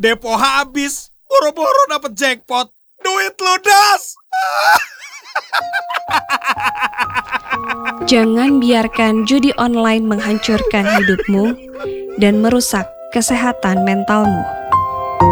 Depo habis, boro-boro dapet jackpot. Duit ludas. Jangan biarkan judi online menghancurkan hidupmu dan merusak kesehatan mentalmu.